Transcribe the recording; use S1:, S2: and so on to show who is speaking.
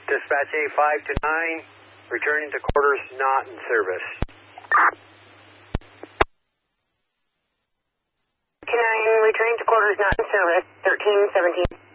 S1: Dispatch A5 to 9, returning to quarters not in service.
S2: Returning to quarters not in service, 1317.